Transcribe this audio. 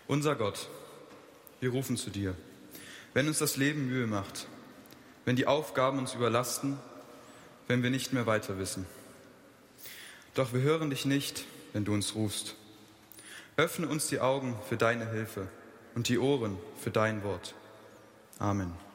Unser Gott, wir rufen zu dir, wenn uns das Leben Mühe macht, wenn die Aufgaben uns überlasten, wenn wir nicht mehr weiter wissen. Doch wir hören dich nicht, wenn du uns rufst. Öffne uns die Augen für deine Hilfe und die Ohren für dein Wort. Amen.